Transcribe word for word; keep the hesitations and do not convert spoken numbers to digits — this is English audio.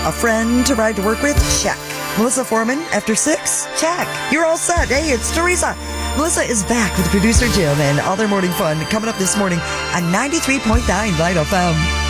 A friend to ride to work with? Check. Melissa Foreman after six? Check. You're all set. Hey, it's Teresa. Melissa is back with producer Jim and all their morning fun coming up this morning on ninety-three point nine Light F M.